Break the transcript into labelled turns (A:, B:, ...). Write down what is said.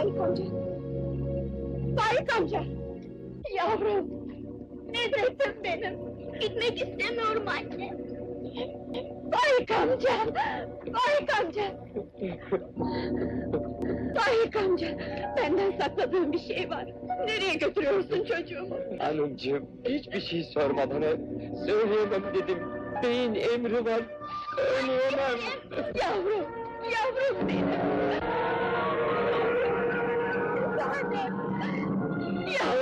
A: Faik amca! Faik amca! Yavrum! Nedret'im benim! Gitmek istemiyorum anne! Faik amca! Faik amca! Faik amca! Benden sakladığın bir şey var! Nereye götürüyorsun çocuğumu?
B: Hanımcığım, hiçbir şey sorma bana. Söyleyemem dedim. Beyin emri var. Söyleyemem.
A: Yavrum! Yavrum benim! Tanem! Yavrum!